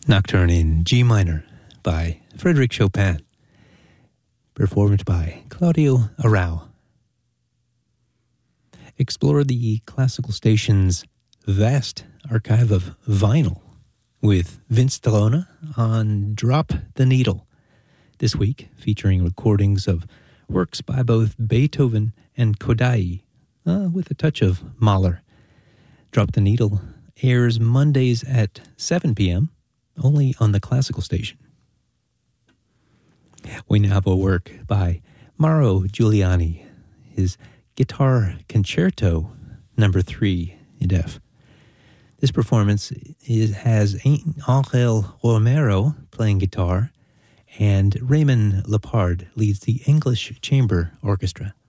Nocturne in G minor by Frédéric Chopin, performed by Claudio Arrau. Explore the classical station's vast archive of vinyl with Vince Delona on Drop the Needle, this week featuring recordings of works by both Beethoven and Kodály, with a touch of Mahler. Drop the Needle airs Mondays at 7 p.m., only on the classical station. We now have a work by Mauro Giuliani, his Guitar Concerto No. 3 in F. This performance has Angel Romero playing guitar, and Raymond Lepard leads the English Chamber Orchestra.